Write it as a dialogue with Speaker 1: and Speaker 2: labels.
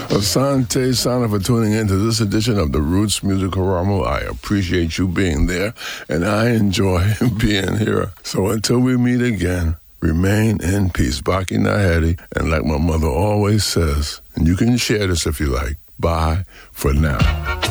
Speaker 1: Asante Sana for tuning in to this edition of the Roots Musical Rumble. I appreciate you being there, and I enjoy being here. So until we meet again, remain in peace. Baki Nahedi, and like my mother always says, and you can share this if you like, bye for now.